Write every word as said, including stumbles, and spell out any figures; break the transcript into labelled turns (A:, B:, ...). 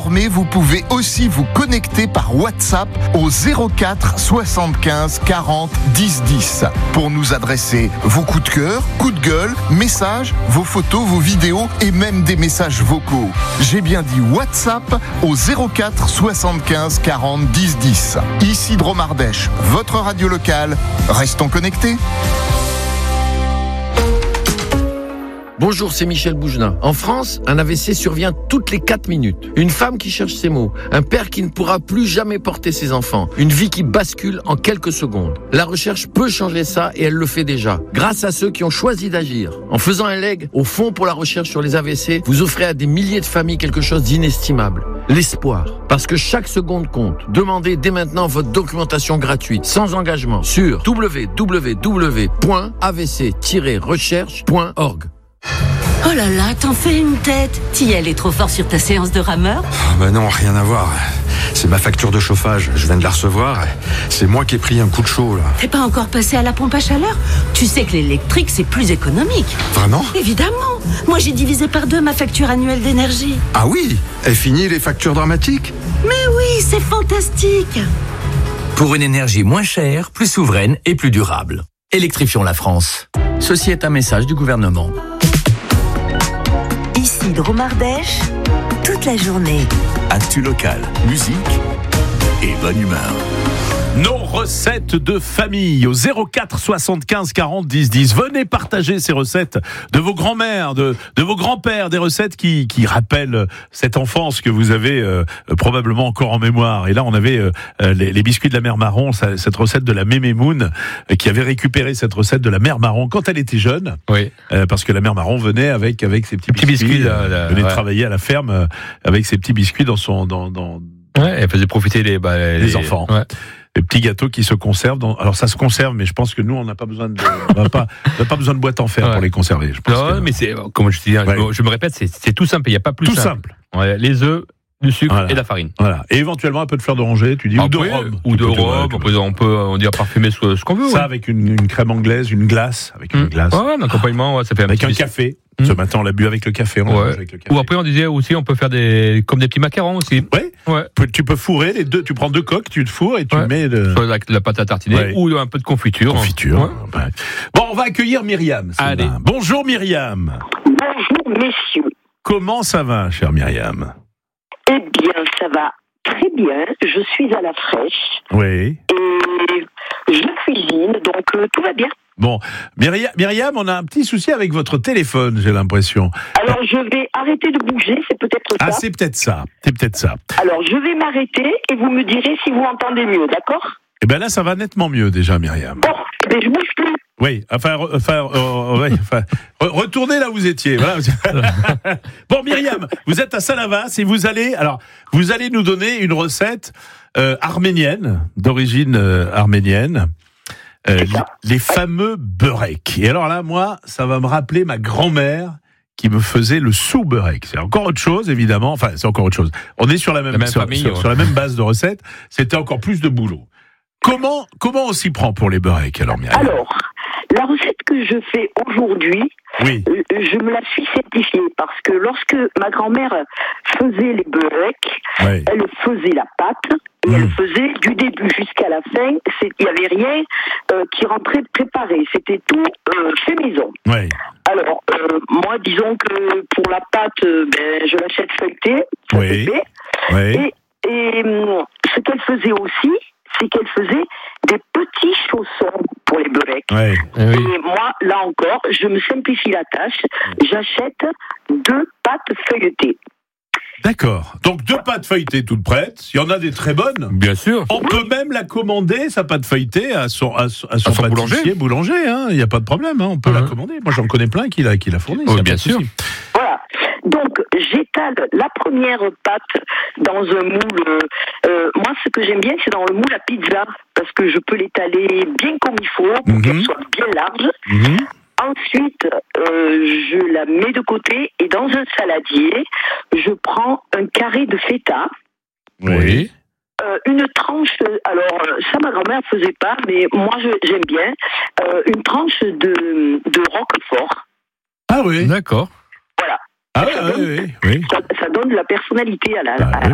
A: désormais, vous pouvez aussi vous connecter par WhatsApp au zéro quatre soixante-quinze quarante dix dix pour nous adresser vos coups de cœur, coups de gueule, messages, vos photos, vos vidéos et même des messages vocaux. J'ai bien dit WhatsApp au zéro quatre soixante-quinze quarante dix dix. Ici Dromardèche, votre radio locale. Restons connectés.
B: Bonjour, c'est Michel Bougenat. En France, un A V C survient toutes les quatre minutes. Une femme qui cherche ses mots, un père qui ne pourra plus jamais porter ses enfants, une vie qui bascule en quelques secondes. La recherche peut changer ça et elle le fait déjà, grâce à ceux qui ont choisi d'agir. En faisant un leg au Fonds pour la recherche sur les A V C, vous offrez à des milliers de familles quelque chose d'inestimable. L'espoir. Parce que chaque seconde compte. Demandez dès maintenant votre documentation gratuite, sans engagement, sur w w w point a v c tiret recherche point org.
C: Oh là là, t'en fais une tête. Thiel est trop fort sur ta séance de rameur.
D: Oh bah non, rien à voir. C'est ma facture de chauffage, je viens de la recevoir. C'est moi qui ai pris un coup de chaud là.
C: T'es pas encore passé à la pompe à chaleur? Tu sais que l'électrique c'est plus économique.
D: Vraiment?
C: Évidemment. Moi j'ai divisé par deux ma facture annuelle d'énergie.
D: Ah oui? Est fini les factures dramatiques?
C: Mais oui, c'est fantastique.
E: Pour une énergie moins chère, plus souveraine et plus durable. Électrifions la France. Ceci est un message du gouvernement.
F: Ici Dromardèche, toute la journée.
G: Actu local, musique et bonne humeur.
H: Nos recettes de famille au zéro quatre soixante-quinze quarante dix dix. Venez partager ces recettes de vos grands-mères, de, de vos grands-pères, des recettes qui, qui rappellent cette enfance que vous avez euh, probablement encore en mémoire. Et là, on avait euh, les, les biscuits de la mère Marron, ça, cette recette de la Mémé Moon, euh, qui avait récupéré cette recette de la mère Marron quand elle était jeune.
I: Oui.
H: Euh, parce que la mère Marron venait avec, avec ses petits, petits biscuits, biscuits là, là, venait ouais. travailler à la ferme euh, avec ses petits biscuits dans son... Dans, dans,
I: ouais, elle faisait profiter les, bah, les,
H: les enfants. Ouais. Les petits gâteaux qui se conservent. Dans... Alors ça se conserve, mais je pense que nous, on n'a pas besoin de, on n'a pas, on n'a pas besoin de boîte en fer ouais. pour les conserver. Je pense
I: non,
H: que...
I: mais c'est, comme je te dis, ouais. je, je me répète, c'est, c'est tout simple. Il n'y a pas plus
H: tout
I: simple.
H: simple.
I: Ouais, les œufs, du sucre
H: voilà.
I: et de la farine.
H: Voilà. Et éventuellement un peu de fleur d'oranger, tu dis,
I: après,
H: ou de rhum.
I: Ou de rhum. On peut, on peut, on dit parfumer ce, ce qu'on veut.
H: Ça
I: ouais.
H: avec une, une crème anglaise, une glace, avec une
I: mmh.
H: glace.
I: Ouais, un accompagnement, ouais, ça fait un
H: avec un
I: petit...
H: café. Mmh. Ce matin, on l'a bu avec le café. On
I: ouais.
H: avec le café.
I: Ou après, on disait aussi, on peut faire des, comme des petits macarons aussi.
H: Ouais. ouais. Tu peux fourrer les deux. Tu prends deux coques, tu te fourres et tu
I: ouais.
H: mets de...
I: soit la, la pâte à tartiner ouais. ou un peu de confiture.
H: Confiture. Ouais. Ouais. Bon, on va accueillir Myriam.
I: Allez.
H: Bonjour Myriam.
J: Bonjour messieurs.
H: Comment ça va, chère Myriam?
J: Eh bien, ça va très bien. Je suis à la fraîche.
H: Oui.
J: Et je cuisine, donc euh, tout va bien.
H: Bon, Myriam, Myriam, on a un petit souci avec votre téléphone, j'ai l'impression.
J: Alors, je vais arrêter de bouger, c'est peut-être ça.
H: Ah, c'est peut-être ça, c'est peut-être ça.
J: Alors, je vais m'arrêter et vous me direz si vous entendez mieux, d'accord?
H: Eh bien là, ça va nettement mieux déjà, Myriam.
J: Bon, eh bien, je bouge plus.
H: Oui, enfin, enfin, euh, ouais, enfin retournez là où vous étiez. Voilà. Bon, Myriam, vous êtes à Salavas et vous allez, alors, vous allez nous donner une recette euh, arménienne, d'origine euh, arménienne. Euh, les, les fameux beureks. Et alors là, moi, ça va me rappeler ma grand-mère qui me faisait le sous-beurek. C'est encore autre chose, évidemment. Enfin, c'est encore autre chose. On est sur la même,
I: la même
H: sur,
I: famille,
H: sur,
I: ouais.
H: sur la même base de recettes. C'était encore plus de boulot. Comment, comment on s'y prend pour les beureks, alors, Myriam?
J: Alors, la recette que je fais aujourd'hui,
H: oui.
J: euh, je me la suis certifiée parce que lorsque ma grand-mère faisait les beureks, oui. elle faisait la pâte et mmh. elle faisait du début jusqu'à la fin. Il n'y avait rien euh, qui rentrait préparé. C'était tout euh, fait maison.
H: Oui.
J: Alors, euh, moi, disons que pour la pâte, euh, ben, je l'achète feuilletée.
H: Oui. Oui.
J: Et, et euh, ce qu'elle faisait aussi, c'est qu'elle faisait des petits chaussons pour les beureks.
H: Ouais.
J: Et oui. moi, là encore, je me simplifie la tâche. J'achète deux pâtes feuilletées.
H: D'accord. Donc deux pâtes feuilletées toutes prêtes. Il y en a des très bonnes.
I: Bien sûr.
H: On oui. peut même la commander, sa pâte feuilletée, à son, à, à son, à son pâtissier, boulanger. boulanger hein. Il n'y a pas de problème. Hein. On peut uh-huh. la commander. Moi, j'en connais plein qui la, qui la fournissent.
I: Oui, bien sûr.
J: Voilà. Donc, j'étale la première pâte dans un moule. Euh, moi, ce que j'aime bien, c'est dans le moule à pizza, parce que je peux l'étaler bien comme il faut, pour mm-hmm. qu'elle soit bien large. Mm-hmm. Ensuite, euh, je la mets de côté et dans un saladier, je prends un carré de feta.
H: Oui.
J: Euh, une tranche, alors ça ma grand-mère ne faisait pas, mais moi je, j'aime bien, euh, une tranche de, de roquefort.
H: Ah oui.
I: D'accord.
J: Voilà.
H: Ah
J: ça,
H: oui,
J: donne,
H: oui, oui.
J: Ça, ça donne de la personnalité à la,
H: ah,
J: à,
H: oui,